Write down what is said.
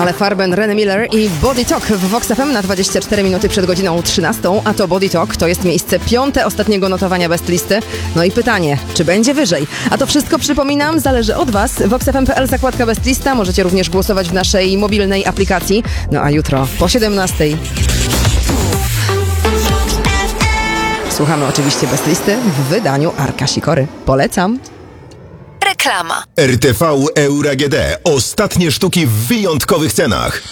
Ale Farben, René Miller i Body Talk w Vox FM na 24 minuty przed godziną 13, a to Body Talk to jest miejsce 5. ostatniego notowania Best Listy. No i pytanie, czy będzie wyżej? A to wszystko, przypominam, zależy od Was. VoxFM.pl, zakładka Best Lista. Możecie również głosować w naszej mobilnej aplikacji. No a jutro po 17 słuchamy oczywiście Best Listy w wydaniu Arka Sikory. Polecam. Reklama. RTV Euro AGD. Ostatnie sztuki w wyjątkowych cenach.